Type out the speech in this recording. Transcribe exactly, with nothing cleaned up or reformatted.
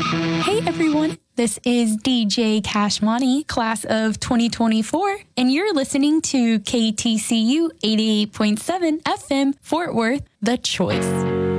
Hey everyone, this is D J Cashmoney, class of twenty twenty-four, and you're listening to K T C U eighty-eight point seven F M, Fort Worth, The Choice.